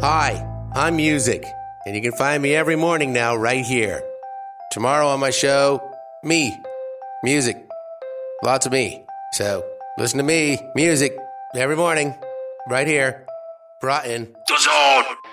Hi, I'm Music, and you can find me every morning now right here. Tomorrow on my show, me, Music, lots of me. So listen to me, Music, every morning, right here, brought in. The Zone!